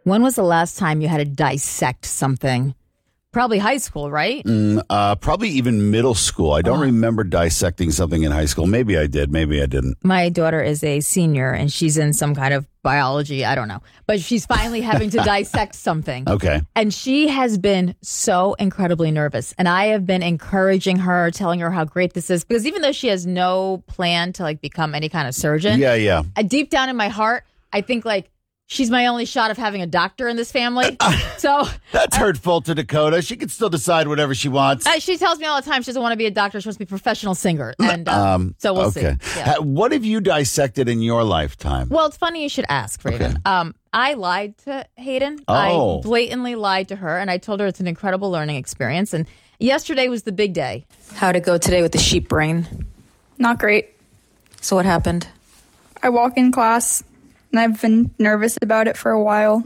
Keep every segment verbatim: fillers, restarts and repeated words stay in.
When was the last time you had to dissect something? Probably high school, right? Mm, uh, probably even middle school. I don't oh. remember dissecting something in high school. Maybe I did. Maybe I didn't. My daughter is a senior, and she's in some kind of biology. I don't know. But she's finally having to dissect something. Okay. And she has been so incredibly nervous. And I have been encouraging her, telling her how great this is. Because even though she has no plan to like become any kind of surgeon. Yeah, yeah. Uh, deep down in my heart, I think like, she's my only shot of having a doctor in this family. So that's uh, hurtful to Dakota. She can still decide whatever she wants. Uh, she tells me all the time she doesn't want to be a doctor. She wants to be a professional singer. And uh, um, so we'll okay. see. Yeah. What have you dissected in your lifetime? Well, it's funny you should ask, Raven. Okay. Um, I lied to Hayden. Oh. I blatantly lied to her, and I told her it's an incredible learning experience. And yesterday was the big day. How'd it go today with the sheep brain? Not great. So what happened? I walk in class. And I've been nervous about it for a while.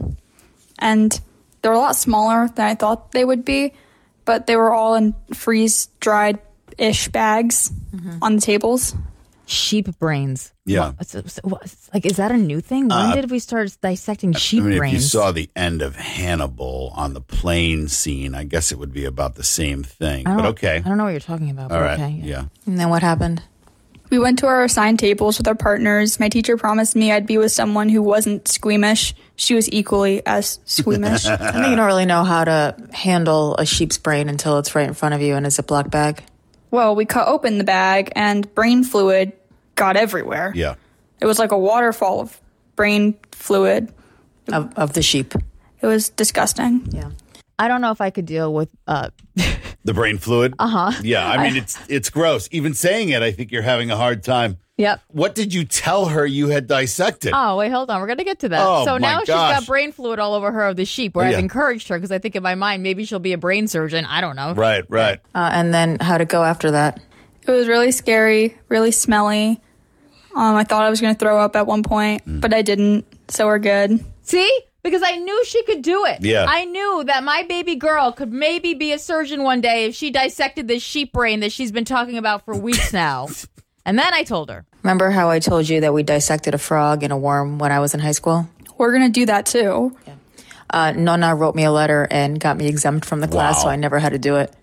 And they're a lot smaller than I thought they would be, but they were all in freeze-dried-ish bags mm-hmm. on the tables. Sheep brains. Yeah. What's, what's, what's, like, is that a new thing? When uh, did we start dissecting sheep I mean, brains? If you saw the end of Hannibal on the plane scene, I guess it would be about the same thing. But okay. I don't know what you're talking about. All but right. Okay. Yeah. yeah. And then what happened? We went to our assigned tables with our partners. My teacher promised me I'd be with someone who wasn't squeamish. She was equally as squeamish. I think you don't really know how to handle a sheep's brain until it's right in front of you in a Ziploc bag. Well, we cut open the bag and brain fluid got everywhere. Yeah. It was like a waterfall of brain fluid. Of, of the sheep. It was disgusting. Yeah. I don't know if I could deal with... Uh, the brain fluid? Uh-huh. Yeah, I mean, it's it's gross. Even saying it, I think you're having a hard time. Yep. What did you tell her you had dissected? Oh, wait, hold on. We're going to get to that. Oh, so my now gosh. she's got brain fluid all over her of the sheep, where Oh, I've yeah. encouraged her because I think in my mind maybe she'll be a brain surgeon. I don't know. Right, right. Uh, and then how'd it go after that? It was really scary, really smelly. Um, I thought I was going to throw up at one point, mm. but I didn't, so we're good. See? Because I knew she could do it. Yeah. I knew that my baby girl could maybe be a surgeon one day if she dissected this sheep brain that she's been talking about for weeks now. And then I told her. Remember how I told you that we dissected a frog and a worm when I was in high school? We're going to do that too. Yeah. Uh, Nonna wrote me a letter and got me exempt from the class, Wow. so I never had to do it.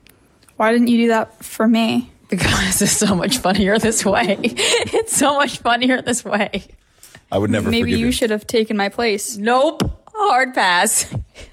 Why didn't you do that for me? Because it's so much funnier this way. It's so much funnier this way. I would never Maybe forgive you you. should have taken my place. Nope. Hard pass.